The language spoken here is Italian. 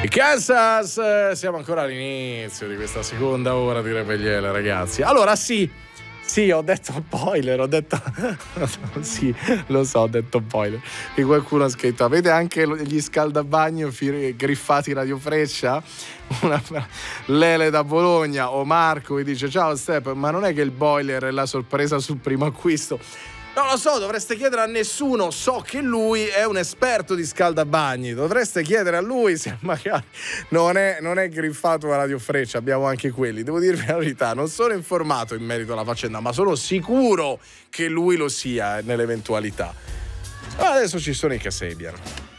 Kansas, siamo ancora all'inizio di questa seconda ora di Rebelliele, ragazzi. Allora sì, ho detto boiler, ho detto sì, lo so, ho detto boiler. E qualcuno ha scritto: avete anche gli scaldabagno griffati Radio Freccia? Lele da Bologna. O Marco vi dice: ciao Step, ma non è che il boiler è la sorpresa sul primo acquisto? Non lo so, dovreste chiedere a nessuno. So che lui è un esperto di scaldabagni. Dovreste chiedere a lui se magari non è griffato a Radio Freccia. Abbiamo anche quelli. Devo dirvi la verità, non sono informato in merito alla faccenda, ma sono sicuro che lui lo sia nell'eventualità. Adesso ci sono i Kasabian.